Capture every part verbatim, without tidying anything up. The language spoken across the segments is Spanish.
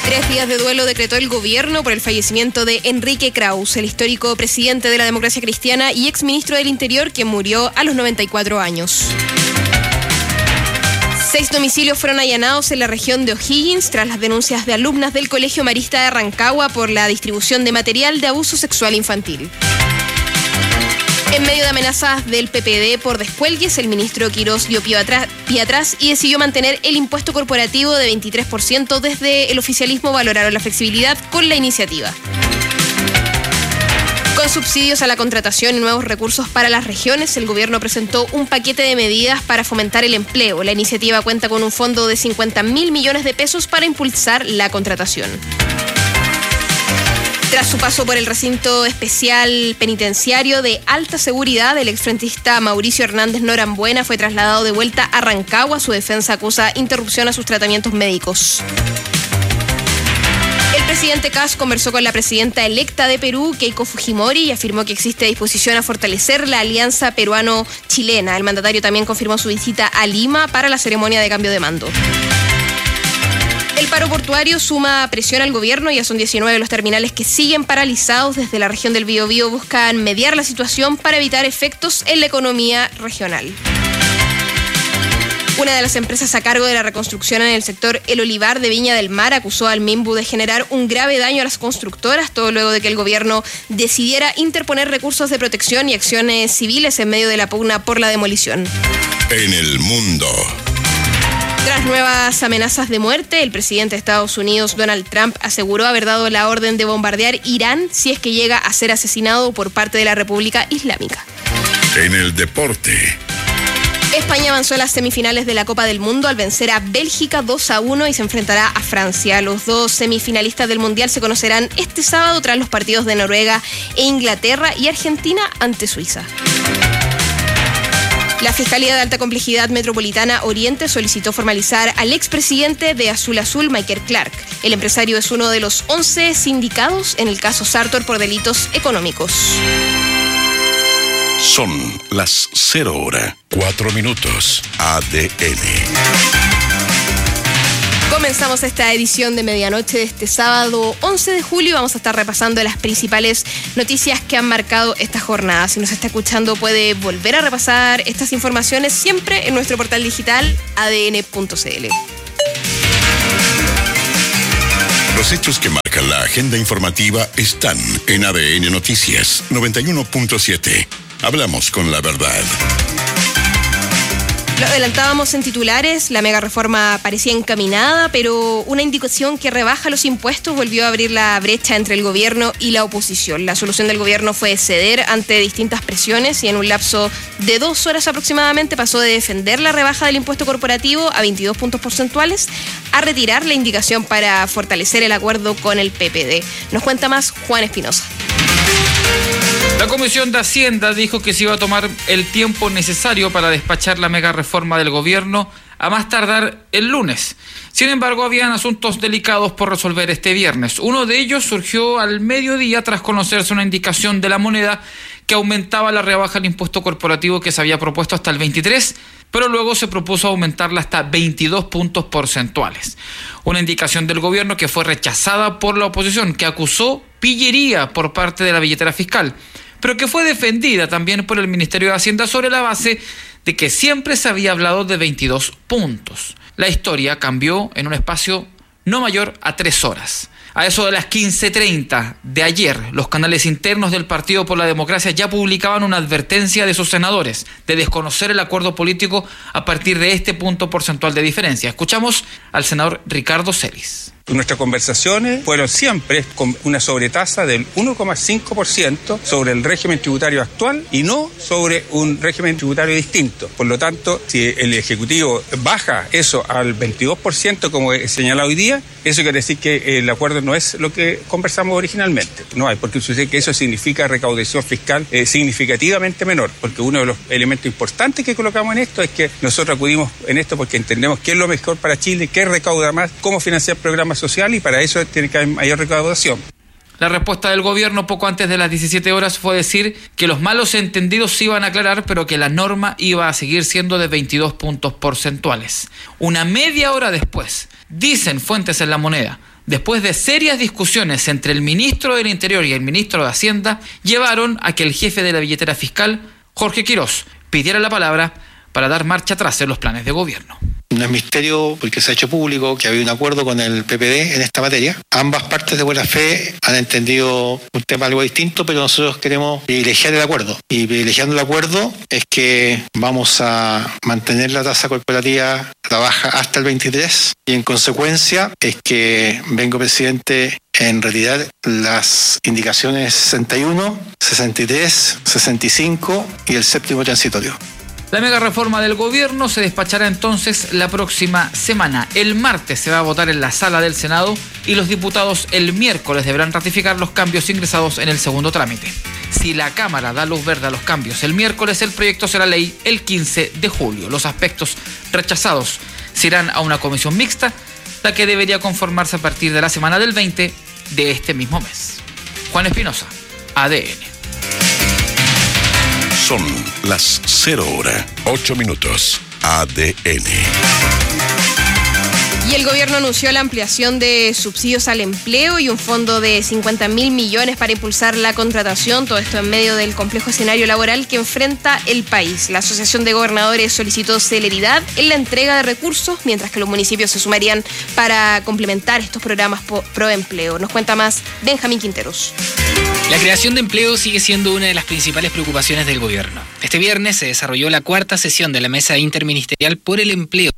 Tres días de duelo decretó el gobierno por el fallecimiento de Enrique Kraus, el histórico presidente de la democracia cristiana y exministro del Interior, quien murió a los noventa y cuatro años. Seis domicilios fueron allanados en la región de O'Higgins tras las denuncias de alumnas del Colegio Marista de Rancagua por la distribución de material de abuso sexual infantil. En medio de amenazas del P P D por descuelgues, el ministro Quirós dio pie atrás, pie atrás y decidió mantener el impuesto corporativo de veintitrés por ciento. Desde el oficialismo valoraron la flexibilidad con la iniciativa. Con subsidios a la contratación y nuevos recursos para las regiones, el gobierno presentó un paquete de medidas para fomentar el empleo. La iniciativa cuenta con un fondo de cincuenta mil millones de pesos para impulsar la contratación. Tras su paso por el recinto especial penitenciario de alta seguridad, el exfrentista Mauricio Hernández Norambuena fue trasladado de vuelta a Rancagua. Su defensa acusa interrupción a sus tratamientos médicos. El presidente Kast conversó con la presidenta electa de Perú, Keiko Fujimori, y afirmó que existe disposición a fortalecer la alianza peruano-chilena. El mandatario también confirmó su visita a Lima para la ceremonia de cambio de mando. El paro portuario suma presión al gobierno. Ya son diecinueve los terminales que siguen paralizados. Desde la región del Biobío buscan mediar la situación para evitar efectos en la economía regional. Una de las empresas a cargo de la reconstrucción en el sector El Olivar de Viña del Mar acusó al Minbu de generar un grave daño a las constructoras, todo luego de que el gobierno decidiera interponer recursos de protección y acciones civiles en medio de la pugna por la demolición. En el mundo. Tras nuevas amenazas de muerte, el presidente de Estados Unidos, Donald Trump, aseguró haber dado la orden de bombardear Irán si es que llega a ser asesinado por parte de la República Islámica. En el deporte. España avanzó a las semifinales de la Copa del Mundo al vencer a Bélgica dos a uno y se enfrentará a Francia. Los dos semifinalistas del Mundial se conocerán este sábado tras los partidos de Noruega e Inglaterra y Argentina ante Suiza. La Fiscalía de Alta Complejidad Metropolitana Oriente solicitó formalizar al expresidente de Azul Azul, Michael Clark. El empresario es uno de los once sindicados en el caso Sartor por delitos económicos. Son las cero hora, cuatro minutos. A D N. Comenzamos esta edición de medianoche de este sábado once de julio. Vamos a estar repasando las principales noticias que han marcado esta jornada. Si nos está escuchando puede volver a repasar estas informaciones siempre en nuestro portal digital a d n punto c l. Los hechos que marcan la agenda informativa están en A D N Noticias noventa y uno punto siete. Hablamos con la verdad. Lo adelantábamos en titulares, la mega reforma parecía encaminada, pero una indicación que rebaja los impuestos volvió a abrir la brecha entre el gobierno y la oposición. La solución del gobierno fue ceder ante distintas presiones y en un lapso de dos horas aproximadamente pasó de defender la rebaja del impuesto corporativo a veintidós puntos porcentuales a retirar la indicación para fortalecer el acuerdo con el P P D. Nos cuenta más Juan Espinosa. La Comisión de Hacienda dijo que se iba a tomar el tiempo necesario para despachar la mega reforma del gobierno a más tardar el lunes. Sin embargo, habían asuntos delicados por resolver este viernes. Uno de ellos surgió al mediodía tras conocerse una indicación de la moneda que aumentaba la rebaja del impuesto corporativo que se había propuesto hasta el veintitrés, pero luego se propuso aumentarla hasta veintidós puntos porcentuales. Una indicación del gobierno que fue rechazada por la oposición, que acusó pillería por parte de la billetera fiscal, pero que fue defendida también por el Ministerio de Hacienda sobre la base de que siempre se había hablado de veintidós puntos. La historia cambió en un espacio no mayor a tres horas. A eso de las quince treinta de ayer, los canales internos del Partido por la Democracia ya publicaban una advertencia de sus senadores de desconocer el acuerdo político a partir de este punto porcentual de diferencia. Escuchamos al senador Ricardo Celis. Nuestras conversaciones fueron siempre con una sobretasa del uno coma cinco por ciento sobre el régimen tributario actual y no sobre un régimen tributario distinto. Por lo tanto, si el Ejecutivo baja eso al veintidós por ciento como he señalado hoy día, eso quiere decir que el acuerdo no es lo que conversamos originalmente. No hay, porque sucede que eso significa recaudación fiscal eh, significativamente menor, porque uno de los elementos importantes que colocamos en esto es que nosotros acudimos en esto porque entendemos qué es lo mejor para Chile, qué recauda más, cómo financiar programas social y para eso tiene que haber mayor recaudación. La respuesta del gobierno poco antes de las diecisiete horas fue decir que los malos entendidos se iban a aclarar, pero que la norma iba a seguir siendo de veintidós puntos porcentuales. Una media hora después, dicen fuentes en La Moneda, después de serias discusiones entre el ministro del Interior y el ministro de Hacienda, llevaron a que el jefe de la billetera fiscal, Jorge Quirós, pidiera la palabra para dar marcha atrás en los planes de gobierno. No es misterio porque se ha hecho público que había un acuerdo con el P P D en esta materia. Ambas partes de buena fe han entendido un tema algo distinto, pero nosotros queremos privilegiar el acuerdo. Y privilegiando el acuerdo es que vamos a mantener la tasa corporativa baja hasta el veintitrés y en consecuencia es que vengo, presidente, en realidad las indicaciones sesenta y uno, sesenta y tres, sesenta y cinco y el séptimo transitorio. La mega reforma del gobierno se despachará entonces la próxima semana. El martes se va a votar en la sala del Senado y los diputados el miércoles deberán ratificar los cambios ingresados en el segundo trámite. Si la Cámara da luz verde a los cambios el miércoles, el proyecto será ley el quince de julio. Los aspectos rechazados se irán a una comisión mixta, la que debería conformarse a partir de la semana del veinte de este mismo mes. Juan Espinosa, A D N. Son las cero hora, ocho minutos. A D N. Y el gobierno anunció la ampliación de subsidios al empleo y un fondo de cincuenta mil millones para impulsar la contratación. Todo esto en medio del complejo escenario laboral que enfrenta el país. La Asociación de Gobernadores solicitó celeridad en la entrega de recursos, mientras que los municipios se sumarían para complementar estos programas pro empleo. Nos cuenta más Benjamín Quinteros. La creación de empleo sigue siendo una de las principales preocupaciones del gobierno. Este viernes se desarrolló la cuarta sesión de la Mesa Interministerial por el Empleo,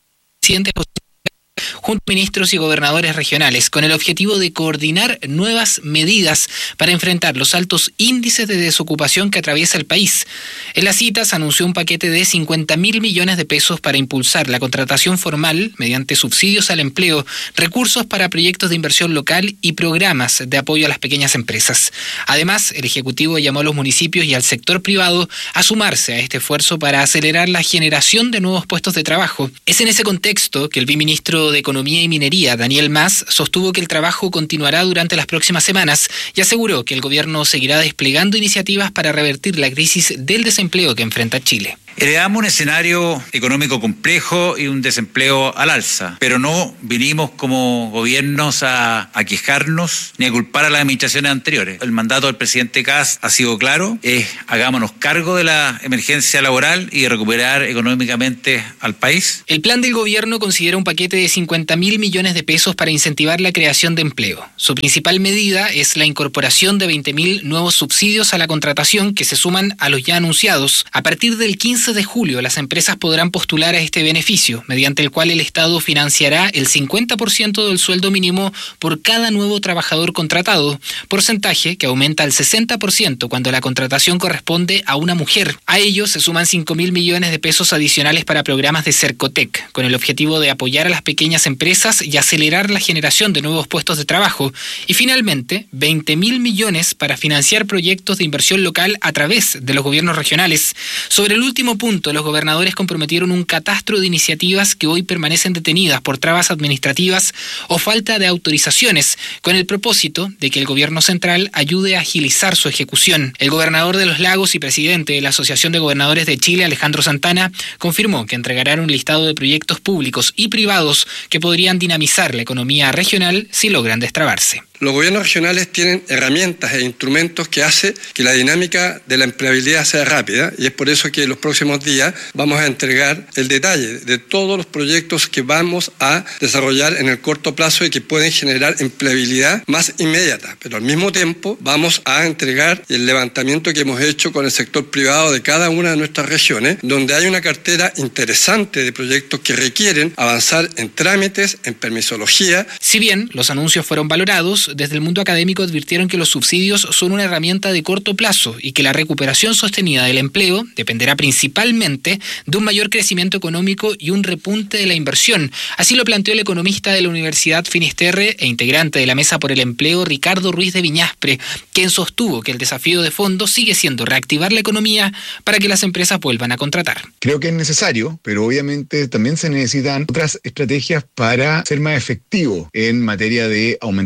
junto a ministros y gobernadores regionales, con el objetivo de coordinar nuevas medidas para enfrentar los altos índices de desocupación que atraviesa el país. En la cita se anunció un paquete de cincuenta mil millones de pesos para impulsar la contratación formal mediante subsidios al empleo, recursos para proyectos de inversión local y programas de apoyo a las pequeñas empresas. Además, el Ejecutivo llamó a los municipios y al sector privado a sumarse a este esfuerzo para acelerar la generación de nuevos puestos de trabajo. Es en ese contexto que el viceministro de Economía y Minería, Daniel Mas, sostuvo que el trabajo continuará durante las próximas semanas y aseguró que el gobierno seguirá desplegando iniciativas para revertir la crisis del desempleo que enfrenta Chile. Heredamos un escenario económico complejo y un desempleo al alza, pero no vinimos como gobiernos a, a quejarnos ni a culpar a las administraciones anteriores. El mandato del presidente Kast ha sido claro, es hagámonos cargo de la emergencia laboral y de recuperar económicamente al país. El plan del gobierno considera un paquete de cincuenta mil millones de pesos para incentivar la creación de empleo. Su principal medida es la incorporación de veinte mil nuevos subsidios a la contratación que se suman a los ya anunciados. A partir del quince de julio, las empresas podrán postular a este beneficio, mediante el cual el Estado financiará el cincuenta por ciento del sueldo mínimo por cada nuevo trabajador contratado, porcentaje que aumenta al sesenta por ciento cuando la contratación corresponde a una mujer. A ello se suman cinco mil millones de pesos adicionales para programas de Cercotec, con el objetivo de apoyar a las pequeñas empresas y acelerar la generación de nuevos puestos de trabajo. Y finalmente, veinte mil millones para financiar proyectos de inversión local a través de los gobiernos regionales. Sobre el último punto, los gobernadores comprometieron un catastro de iniciativas que hoy permanecen detenidas por trabas administrativas o falta de autorizaciones, con el propósito de que el gobierno central ayude a agilizar su ejecución. El gobernador de Los Lagos y presidente de la Asociación de Gobernadores de Chile, Alejandro Santana, confirmó que entregarán un listado de proyectos públicos y privados que podrían dinamizar la economía regional si logran destrabarse. Los gobiernos regionales tienen herramientas e instrumentos que hacen que la dinámica de la empleabilidad sea rápida y es por eso que en los próximos días vamos a entregar el detalle de todos los proyectos que vamos a desarrollar en el corto plazo y que pueden generar empleabilidad más inmediata. Pero al mismo tiempo vamos a entregar el levantamiento que hemos hecho con el sector privado de cada una de nuestras regiones, donde hay una cartera interesante de proyectos que requieren avanzar en trámites, en permisología. Si bien los anuncios fueron valorados, desde el mundo académico advirtieron que los subsidios son una herramienta de corto plazo y que la recuperación sostenida del empleo dependerá principalmente de un mayor crecimiento económico y un repunte de la inversión. Así lo planteó el economista de la Universidad Finisterre e integrante de la Mesa por el Empleo, Ricardo Ruiz de Viñaspre, quien sostuvo que el desafío de fondo sigue siendo reactivar la economía para que las empresas vuelvan a contratar. Creo que es necesario, pero obviamente también se necesitan otras estrategias para ser más efectivo en materia de aumentar los puestos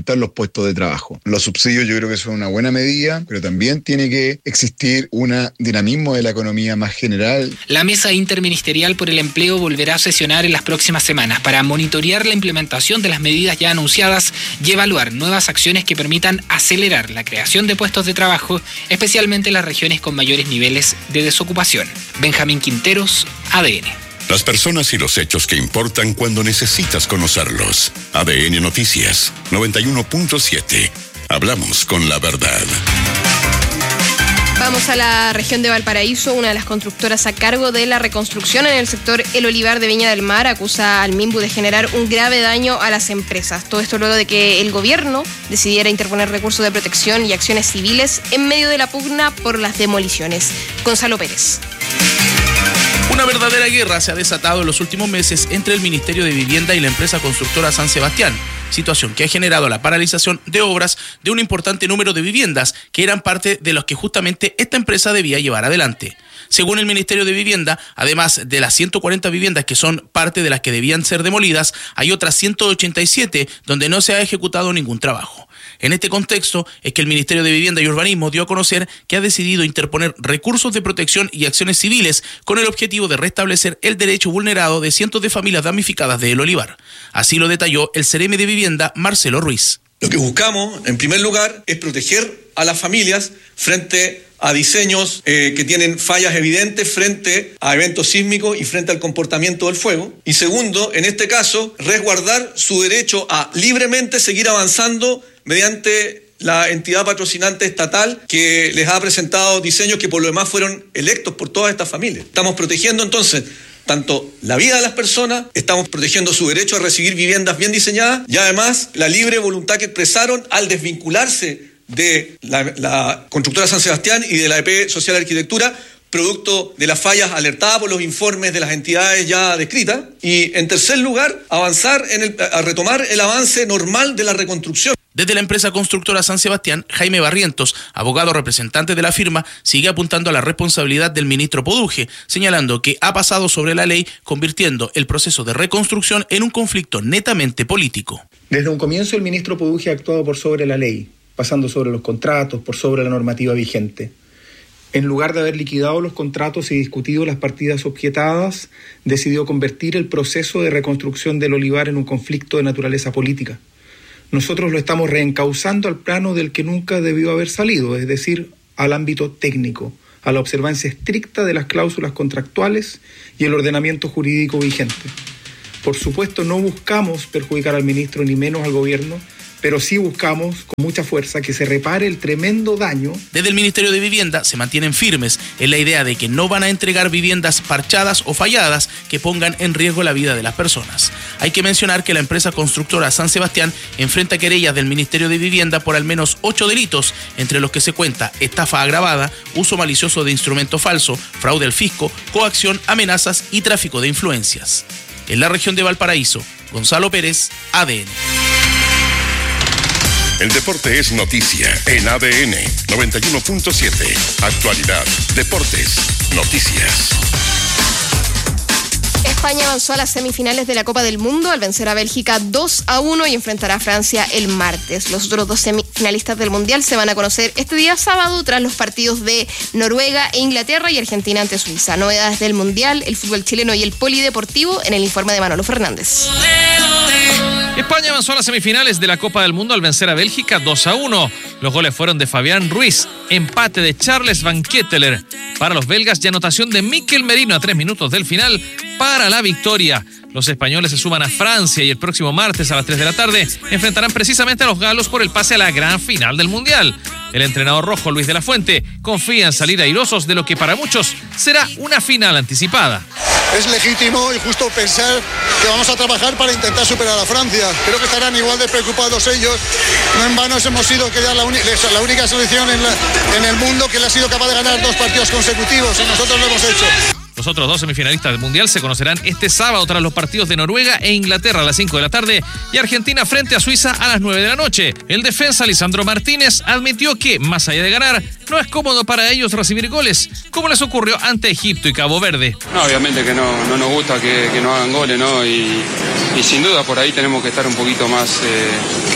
puestos de trabajo. Los subsidios yo creo que son una buena medida, pero también tiene que existir un dinamismo de la economía más general. La Mesa Interministerial por el Empleo volverá a sesionar en las próximas semanas para monitorear la implementación de las medidas ya anunciadas y evaluar nuevas acciones que permitan acelerar la creación de puestos de trabajo, especialmente en las regiones con mayores niveles de desocupación. Benjamín Quinteros, A D N. Las personas y los hechos que importan cuando necesitas conocerlos. A D N Noticias noventa y uno punto siete. Hablamos con la verdad. Vamos a la región de Valparaíso. Una de las constructoras a cargo de la reconstrucción en el sector El Olivar de Viña del Mar acusa al Minbu de generar un grave daño a las empresas. Todo esto luego de que el gobierno decidiera interponer recursos de protección y acciones civiles en medio de la pugna por las demoliciones. Gonzalo Pérez. Una verdadera guerra se ha desatado en los últimos meses entre el Ministerio de Vivienda y la empresa constructora San Sebastián, situación que ha generado la paralización de obras de un importante número de viviendas que eran parte de los que justamente esta empresa debía llevar adelante. Según el Ministerio de Vivienda, además de las ciento cuarenta viviendas que son parte de las que debían ser demolidas, hay otras ciento ochenta y siete donde no se ha ejecutado ningún trabajo. En este contexto es que el Ministerio de Vivienda y Urbanismo dio a conocer que ha decidido interponer recursos de protección y acciones civiles con el objetivo de restablecer el derecho vulnerado de cientos de familias damnificadas de El Olivar. Así lo detalló el Ceremi de Vivienda, Marcelo Ruiz. Lo que buscamos, en primer lugar, es proteger a las familias frente a diseños eh, que tienen fallas evidentes frente a eventos sísmicos y frente al comportamiento del fuego. Y segundo, en este caso, resguardar su derecho a libremente seguir avanzando mediante la entidad patrocinante estatal que les ha presentado diseños que por lo demás fueron electos por todas estas familias. Estamos protegiendo entonces tanto la vida de las personas, estamos protegiendo su derecho a recibir viviendas bien diseñadas y además la libre voluntad que expresaron al desvincularse de la, la constructora San Sebastián y de la E P Social Arquitectura, producto de las fallas alertadas por los informes de las entidades ya descritas. Y en tercer lugar, avanzar en el, a retomar el avance normal de la reconstrucción. Desde la empresa constructora San Sebastián, Jaime Barrientos, abogado representante de la firma, sigue apuntando a la responsabilidad del ministro Poduje, señalando que ha pasado sobre la ley, convirtiendo el proceso de reconstrucción en un conflicto netamente político. Desde un comienzo el ministro Poduje ha actuado por sobre la ley, pasando sobre los contratos, por sobre la normativa vigente. En lugar de haber liquidado los contratos y discutido las partidas objetadas, decidió convertir el proceso de reconstrucción del Olivar en un conflicto de naturaleza política. Nosotros lo estamos reencauzando al plano del que nunca debió haber salido, es decir, al ámbito técnico, a la observancia estricta de las cláusulas contractuales y el ordenamiento jurídico vigente. Por supuesto, no buscamos perjudicar al ministro ni menos al gobierno, pero sí buscamos con mucha fuerza que se repare el tremendo daño. Desde el Ministerio de Vivienda se mantienen firmes en la idea de que no van a entregar viviendas parchadas o falladas que pongan en riesgo la vida de las personas. Hay que mencionar que la empresa constructora San Sebastián enfrenta querellas del Ministerio de Vivienda por al menos ocho delitos, entre los que se cuenta estafa agravada, uso malicioso de instrumento falso, fraude al fisco, coacción, amenazas y tráfico de influencias. En la región de Valparaíso, Gonzalo Pérez, A D N. El deporte es noticia en A D N noventa y uno punto siete. Actualidad, deportes, noticias. España avanzó a las semifinales de la Copa del Mundo al vencer a Bélgica dos a uno y enfrentará a Francia el martes. Los otros dos semifinalistas del Mundial se van a conocer este día sábado tras los partidos de Noruega e Inglaterra y Argentina ante Suiza. Novedades del Mundial, el fútbol chileno y el polideportivo en el informe de Manolo Fernández. España avanzó a las semifinales de la Copa del Mundo al vencer a Bélgica dos a uno. Los goles fueron de Fabián Ruiz, empate de Charles Van Ketteler para los belgas y anotación de Mikel Merino a tres minutos del final para la victoria. Los españoles se suman a Francia y el próximo martes a las tres de la tarde enfrentarán precisamente a los galos por el pase a la gran final del Mundial. El entrenador rojo Luis de la Fuente confía en salir airosos de lo que para muchos será una final anticipada. Es legítimo y justo pensar que vamos a trabajar para intentar superar a Francia. Creo que estarán igual de preocupados ellos. No en vano hemos sido que ya la, la única selección en, la, en el mundo que le ha sido capaz de ganar dos partidos consecutivos y nosotros lo hemos hecho. Los otros dos semifinalistas del Mundial se conocerán este sábado tras los partidos de Noruega e Inglaterra a las cinco de la tarde y Argentina frente a Suiza a las nueve de la noche. El defensa Lisandro Martínez admitió que, más allá de ganar, no es cómodo para ellos recibir goles, como les ocurrió ante Egipto y Cabo Verde. No, obviamente que no, no nos gusta que, que no hagan goles, ¿no? Y, y sin duda por ahí tenemos que estar un poquito más... Eh...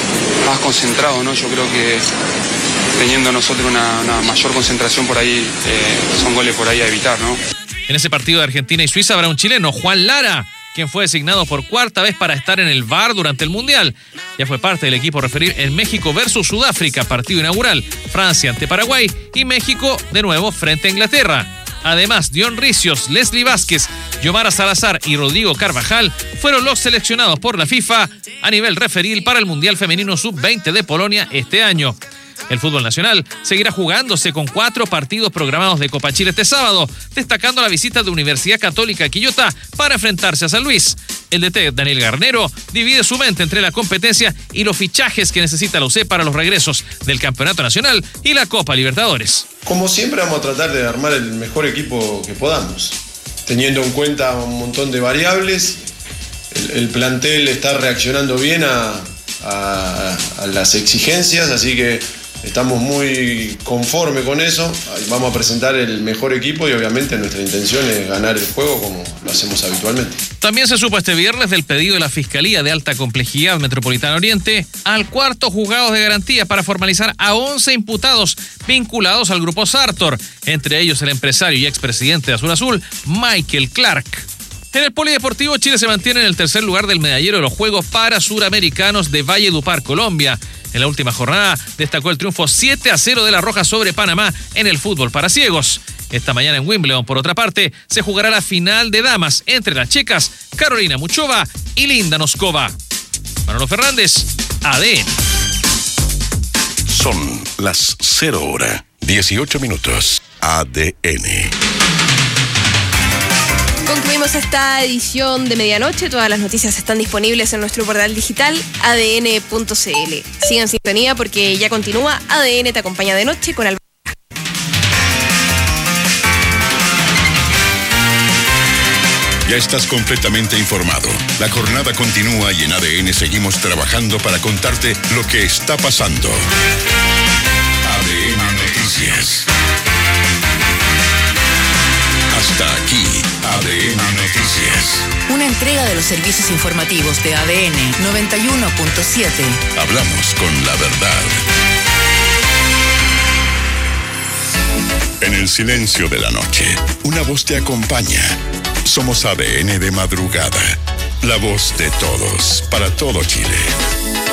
más concentrados, ¿no? Yo creo que teniendo nosotros una, una mayor concentración por ahí, eh, son goles por ahí a evitar, ¿no? En ese partido de Argentina y Suiza habrá un chileno, Juan Lara, quien fue designado por cuarta vez para estar en el V A R durante el Mundial. Ya fue parte del equipo referir en México versus Sudáfrica, partido inaugural, Francia ante Paraguay y México de nuevo frente a Inglaterra. Además, Dion Ricios, Leslie Vázquez, Yomara Salazar y Rodrigo Carvajal fueron los seleccionados por la FIFA a nivel referil para el Mundial Femenino sub veinte de Polonia este año. El fútbol nacional seguirá jugándose con cuatro partidos programados de Copa Chile este sábado, destacando la visita de Universidad Católica Quillota para enfrentarse a San Luis. El D T Daniel Garnero divide su mente entre la competencia y los fichajes que necesita la U C para los regresos del Campeonato Nacional y la Copa Libertadores. Como siempre vamos a tratar de armar el mejor equipo que podamos, teniendo en cuenta un montón de variables. El, el plantel está reaccionando bien a, a, a las exigencias, así que estamos muy conformes con eso. Vamos a presentar el mejor equipo y obviamente nuestra intención es ganar el juego como lo hacemos habitualmente. También se supo este viernes del pedido de la Fiscalía de Alta Complejidad Metropolitana Oriente al cuarto juzgado de garantía para formalizar a once imputados vinculados al grupo Sartor, entre ellos el empresario y expresidente de Azul Azul, Michael Clark. En el polideportivo, Chile se mantiene en el tercer lugar del medallero de los Juegos Parasuramericanos de Valledupar, Colombia. En la última jornada destacó el triunfo siete a cero de la Roja sobre Panamá en el fútbol para ciegos. Esta mañana en Wimbledon, por otra parte, se jugará la final de damas entre las checas Carolina Muchova y Linda Noskova. Manolo Fernández, A D N. Son las cero hora, dieciocho minutos. A D N. Concluimos esta edición de medianoche. Todas las noticias están disponibles en nuestro portal digital a d n punto c l. Sigan en sintonía porque ya continúa A D N te acompaña de noche con Alberto. Ya estás completamente informado. La jornada continúa y en A D N seguimos trabajando para contarte lo que está pasando. A D N Noticias. Hasta aquí, A D N Noticias. Una entrega de los servicios informativos de A D N noventa y uno punto siete. Hablamos con la verdad. En el silencio de la noche, una voz te acompaña. Somos A D N de madrugada. La voz de todos, para todo Chile.